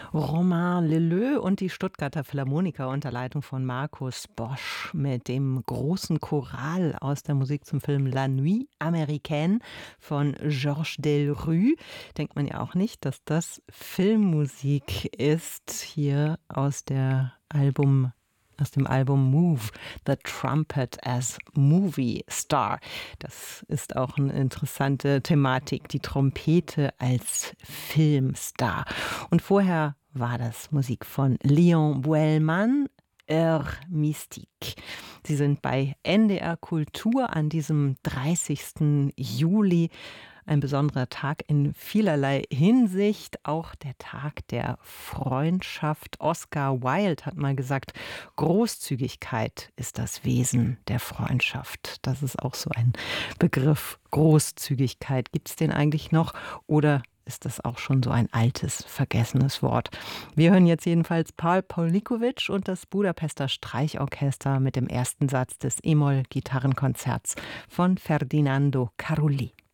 Romain Leleux und die Stuttgarter Philharmoniker unter Leitung von Markus Bosch mit dem großen Choral aus der Musik zum Film La Nuit américaine von Georges Delerue. Denkt man ja auch nicht, dass das Filmmusik ist, hier aus dem Album Move, The Trumpet as Movie Star. Das ist auch eine interessante Thematik, die Trompete als Filmstar. Und vorher war das Musik von Léon Boelmann, Heure Mystique. Sie sind bei NDR Kultur an diesem 30. Juli. Ein besonderer Tag in vielerlei Hinsicht, auch der Tag der Freundschaft. Oscar Wilde hat mal gesagt, Großzügigkeit ist das Wesen der Freundschaft. Das ist auch so ein Begriff, Großzügigkeit. Gibt es den eigentlich noch oder ist das auch schon so ein altes, vergessenes Wort? Wir hören jetzt jedenfalls Paul Pawlikowitsch und das Budapester Streichorchester mit dem ersten Satz des E-Moll-Gitarrenkonzerts von Ferdinando Carulli.